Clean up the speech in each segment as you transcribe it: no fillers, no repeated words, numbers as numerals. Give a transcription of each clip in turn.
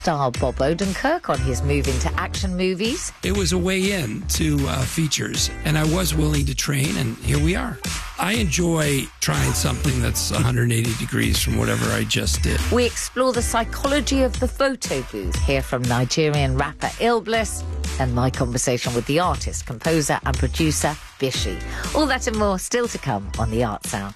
Star Bob Odenkirk on his move into action movies. It was a way in to features, and I was willing to train, and here we are. I enjoy trying something that's 180 degrees from whatever I just did. We explore the psychology of the photo booth, hear from Nigerian rapper Illbliss, and my conversation with the artist, composer and producer Bishi. All that and more still to come on The Arts Hour.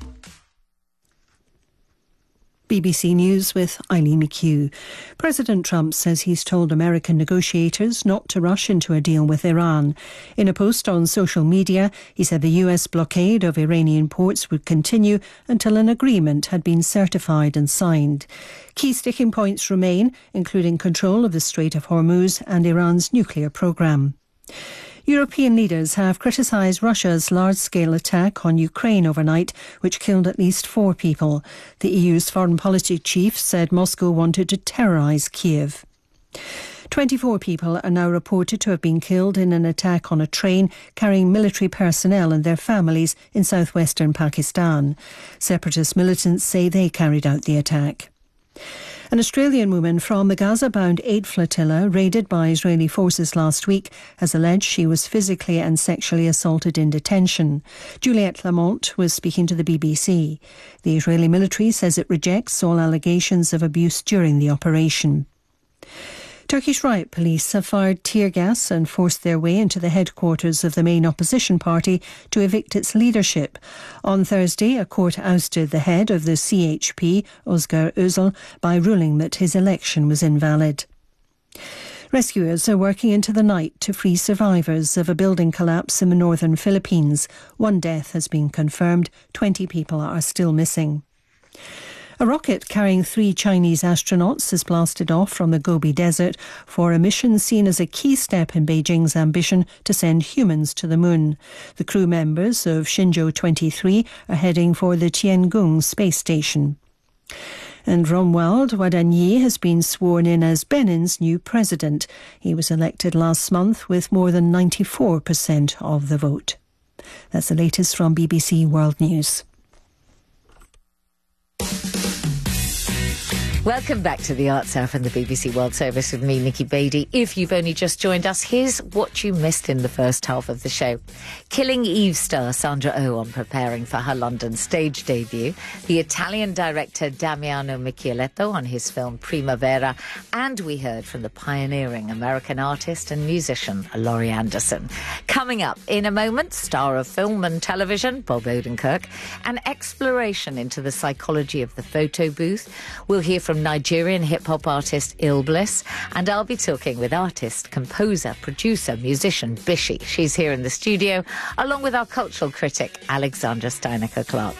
BBC News with Eileen McHugh. President Trump says he's told American negotiators not to rush into a deal with Iran. In a post on social media, he said the US blockade of Iranian ports would continue until an agreement had been certified and signed. Key sticking points remain, including control of the Strait of Hormuz and Iran's nuclear programme. European leaders have criticised Russia's large-scale attack on Ukraine overnight, which killed at least 4 people. The EU's foreign policy chief said Moscow wanted to terrorise Kiev. 24 people are now reported to have been killed in an attack on a train carrying military personnel and their families in southwestern Pakistan. Separatist militants say they carried out the attack. An Australian woman from the Gaza-bound Aid Flotilla, raided by Israeli forces last week, has alleged she was physically and sexually assaulted in detention. Juliette Lamont was speaking to the BBC. The Israeli military says it rejects all allegations of abuse during the operation. Turkish riot police have fired tear gas and forced their way into the headquarters of the main opposition party to evict its leadership. On Thursday, a court ousted the head of the CHP, Özgür Özel, by ruling that his election was invalid. Rescuers are working into the night to free survivors of a building collapse in the northern Philippines. 1 death has been confirmed. 20 people are still missing. A rocket carrying 3 Chinese astronauts has blasted off from the Gobi Desert for a mission seen as a key step in Beijing's ambition to send humans to the moon. The crew members of Shenzhou 23 are heading for the Tiangong space station. And Romuald Wadanyi has been sworn in as Benin's new president. He was elected last month with more than 94% of the vote. That's the latest from BBC World News. Welcome back to the Arts Hour from the BBC World Service with me, Nikki Beattie. If you've only just joined us, here's what you missed in the first half of the show. Killing Eve star Sandra Oh on preparing for her London stage debut, the Italian director Damiano Michieletto on his film Primavera, and we heard from the pioneering American artist and musician Laurie Anderson. Coming up in a moment, star of film and television Bob Odenkirk, an exploration into the psychology of the photo booth. We'll hear from Nigerian hip-hop artist Illbliss, and I'll be talking with artist, composer, producer, musician Bishi. She's here in the studio, along with our cultural critic Alexandra Steinaker-Clark.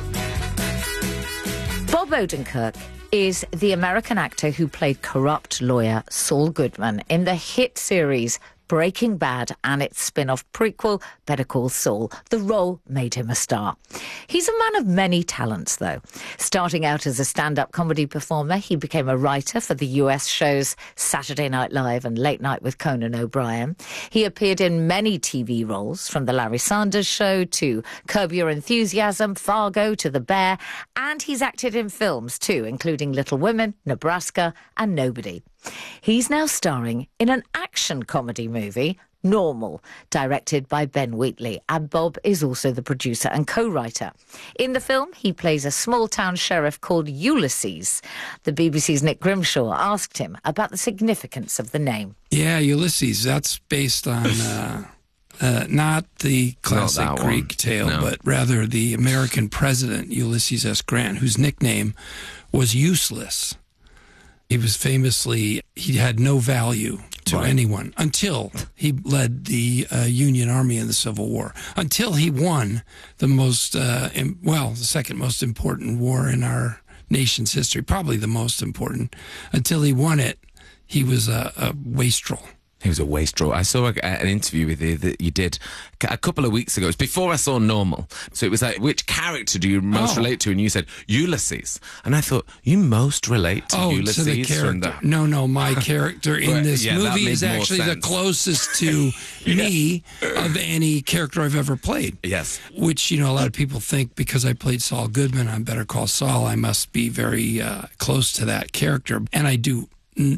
Bob Odenkirk is the American actor who played corrupt lawyer Saul Goodman in the hit series Breaking Bad and its spin-off prequel, Better Call Saul. The role made him a star. He's a man of many talents, though. Starting out as a stand-up comedy performer, he became a writer for the US shows Saturday Night Live and Late Night with Conan O'Brien. He appeared in many TV roles, from The Larry Sanders Show to Curb Your Enthusiasm, Fargo to The Bear, and he's acted in films too, including Little Women, Nebraska and Nobody. He's now starring in an action comedy movie, Normal, directed by Ben Wheatley, and Bob is also the producer and co-writer. In the film, he plays a small-town sheriff called Ulysses. The BBC's Nick Grimshaw asked him about the significance of the name. Yeah, Ulysses, that's based on not the classic Greek tale, but rather the American president, Ulysses S. Grant, whose nickname was Useless. He was famously, he had no value to anyone until he led the Union Army in the Civil War, until he won the most, the second most important war in our nation's history, probably the most important. Until he won it, he was a wastrel. He was a wastrel. I saw an interview with you that you did a couple of weeks ago. It was before I saw Normal. So it was like, which character do you most relate to? And you said, Ulysses. And I thought, you most relate to Ulysses? To the character. No, my character in this movie is actually the closest to me of any character I've ever played. Yes. Which, a lot of people think because I played Saul Goodman on Better Call Saul, I must be very close to that character. And I do